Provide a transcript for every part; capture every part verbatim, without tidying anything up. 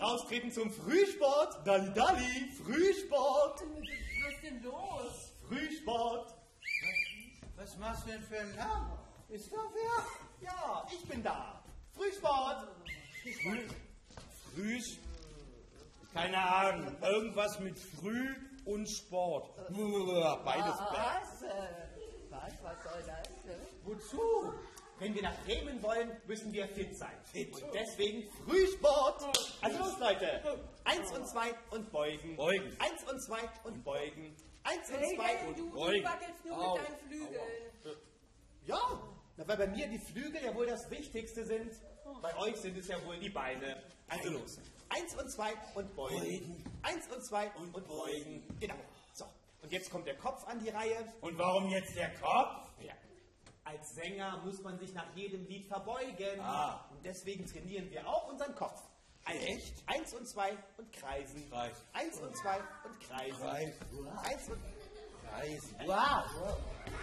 raustreten zum Frühsport. Dalli, dalli, Frühsport. Was ist denn los? Frühsport. Was machst du denn für einen Lärm? Ist da wer? Ja, ich bin da. Frühsport. Früh? Frühs? Keine Ahnung. Irgendwas mit Früh und Sport. Beides. Was? Äh, Was? Was soll das? Äh? Wozu? Wenn wir nach Bremen wollen, müssen wir fit sein. Fit. Und deswegen Frühsport. Also los, Leute. Eins und zwei und beugen. Beugen. Eins und zwei und beugen. Eins und Hey, zwei hey, und du, beugen. du wackelst nur Au. mit deinen Flügeln. Ja, na, weil bei mir die Flügel ja wohl das Wichtigste sind. Bei euch sind es ja wohl die Beine. Also los. Eins und zwei und beugen. Beugen. Eins und zwei und, und beugen. Genau. So. Und jetzt kommt der Kopf an die Reihe. Und warum jetzt der Kopf? Ja. Als Sänger muss man sich nach jedem Lied verbeugen. Ah. Und deswegen trainieren wir auch unseren Kopf. Also, Echt? Eins und zwei und kreisen. Kreis. Eins und zwei und kreisen. Kreis. Eins und... Kreis. Wow.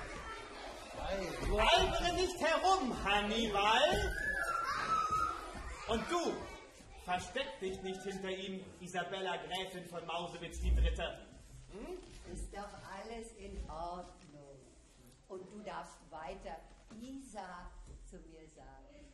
Albere nicht herum, Hannibal. Und du, versteck dich nicht hinter ihm, Isabella Gräfin von Mausewitz die Dritte. Hm? Ist doch alles in Ordnung. Und du darfst weiter Isa zu mir sagen.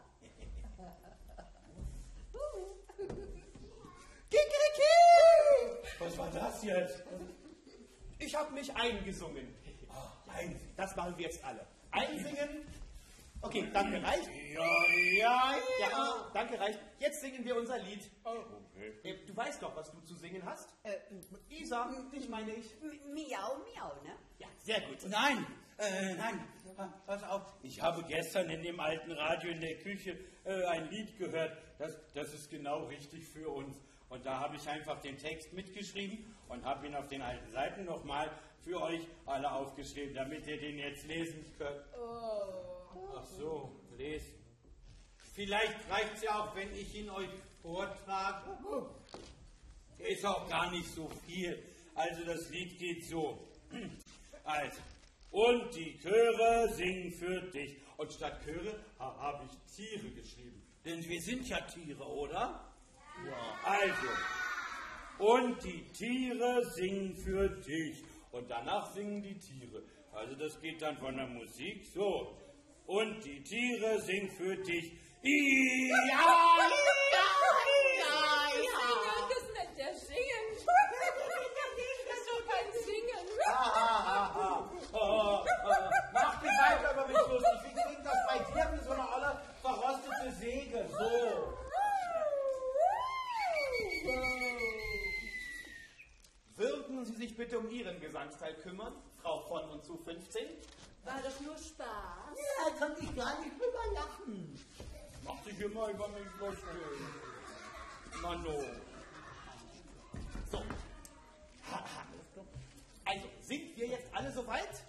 Kikeriki! Was war das jetzt? Ich habe mich eingesungen. Ein. Das machen wir jetzt alle. Einsingen. Okay, danke, reicht. Ja, ja, Ja, danke, reicht. Jetzt singen wir unser Lied. Okay. Äh, Du weißt doch, was du zu singen hast. Äh, Isa, dich meine ich. Miau, miau, ne? Ja, sehr gut. Nein, äh, nein, pass auf. Ich habe gestern in dem alten Radio in der Küche äh, ein Lied gehört. Das, das ist genau richtig für uns. Und da habe ich einfach den Text mitgeschrieben und habe ihn auf den alten Seiten nochmal für euch alle aufgeschrieben, damit ihr den jetzt lesen könnt. Ach so, lesen. Vielleicht reicht es ja auch, wenn ich ihn euch vortrage. Ist auch gar nicht so viel. Also das Lied geht so. Also, und die Chöre singen für dich. Und statt Chöre ha, habe ich Tiere geschrieben. Denn wir sind ja Tiere, oder? Ja. Also, und die Tiere singen für dich. Und danach singen die Tiere. Also das geht dann von der Musik so. Und die Tiere singen für dich. Ja, ja, ja, ja. Das nennt der Singen. Das ist doch kein Singen. Ha, ha, ha, ha. Oh, oh. Mach dich weiter, aber nicht lustig. Wie klingt das bei dir wie so eine olle verrostete Säge? So. Würden Sie sich bitte um Ihren Gesangsteil kümmern, Frau von und zu fünfzehn? War das nur Spaß? Ja, kann ich gar nicht drüber lachen. Mach dich immer über mich lustig. Mano. So. Ha, ha. Also, sind wir jetzt alle soweit?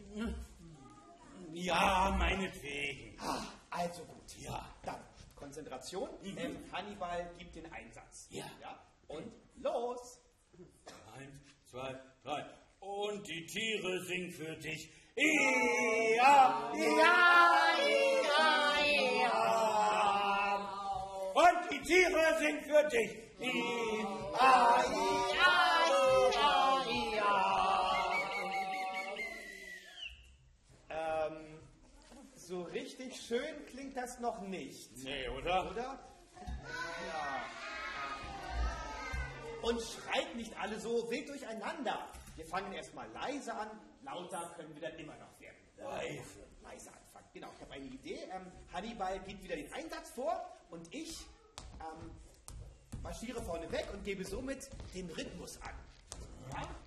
Ja, meinetwegen. Ah, also gut. Ja. Dann, Konzentration. Mhm. Ähm, Hannibal gibt den Einsatz. Ja. ja. Und los. Eins, zwei, drei. Und die Tiere singen für dich. Ja, ja, ja, ja. Und die Tiere singen für dich. Ja, ja, ja, ja. Ähm, so richtig schön klingt das noch nicht. Nee, oder? Oder? Ja. Und schreit nicht alle so wild durcheinander. Wir fangen erstmal leise an, lauter können wir dann immer noch werden. Leise. Leise anfangen. Genau, ich habe eine Idee. Ähm, Hannibal gibt wieder den Einsatz vor und ich ähm, marschiere vorne weg und gebe somit den Rhythmus an. Ja?